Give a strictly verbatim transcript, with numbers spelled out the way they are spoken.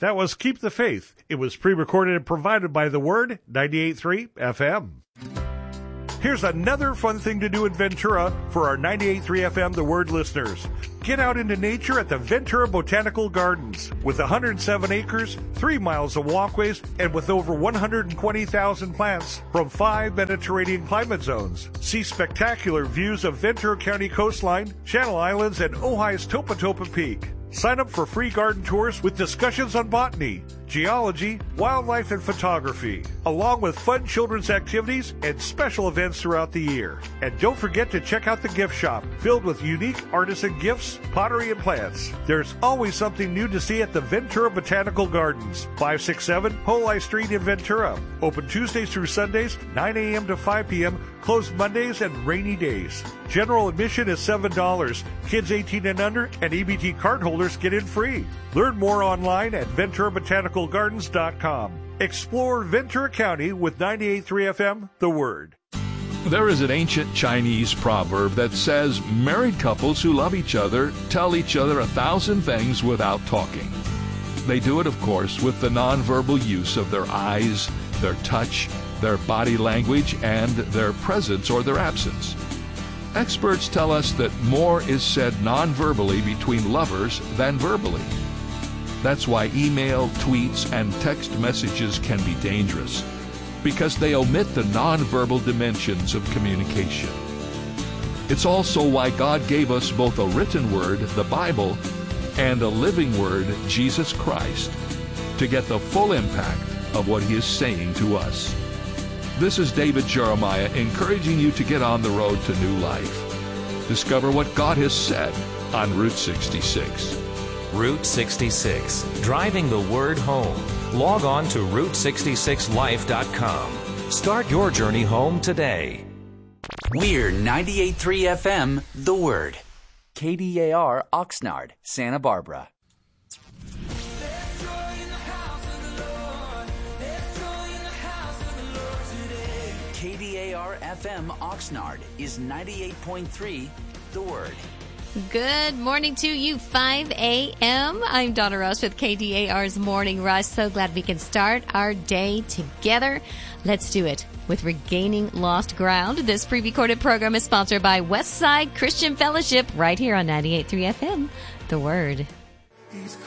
That was Keep the Faith. It was pre-recorded and provided by The Word, ninety-eight point three F M. Here's another fun thing to do in Ventura for our ninety-eight point three F M The Word listeners. Get out into nature at the Ventura Botanical Gardens. With one hundred seven acres, three miles of walkways, and with over one hundred twenty thousand plants from five Mediterranean climate zones. See spectacular views of Ventura County coastline, Channel Islands, and Ojai's Topa Topa Peak. Sign up for free garden tours with discussions on botany, geology, wildlife, and photography, along with fun children's activities and special events throughout the year. And don't forget to check out the gift shop, filled with unique artisan gifts, pottery, and plants. There's always something new to see at the Ventura Botanical Gardens, five sixty-seven Holey Street in Ventura. Open Tuesdays through Sundays, nine a.m. to five p.m., closed Mondays and rainy days. General admission is seven dollars. Kids eighteen and under and E B T card holders get in free. Learn more online at ventura botanical gardens dot com. Explore Ventura County with ninety-eight point three F M, The Word. There is an ancient Chinese proverb that says married couples who love each other tell each other a thousand things without talking. They do it, of course, with the nonverbal use of their eyes, their touch, their body language, and their presence or their absence. Experts tell us that more is said nonverbally between lovers than verbally. That's why email, tweets, and text messages can be dangerous, because they omit the nonverbal dimensions of communication. It's also why God gave us both a written word, the Bible, and a living word, Jesus Christ, to get the full impact of what He is saying to us. This is David Jeremiah encouraging you to get on the road to new life. Discover what God has said on Route sixty-six. Route sixty-six, driving the word home. Log on to route sixty-six life dot com. Start your journey home today. We're ninety-eight point three F M, The Word. K D A R Oxnard, Santa Barbara. K D A R F M Oxnard is ninety-eight point three, The Word. Good morning to you, five a.m. I'm Donna Ross with K D A R's Morning Rush. So glad we can start our day together. Let's do it with Regaining Lost Ground. This pre-recorded program is sponsored by Westside Christian Fellowship right here on ninety-eight point three F M, The Word.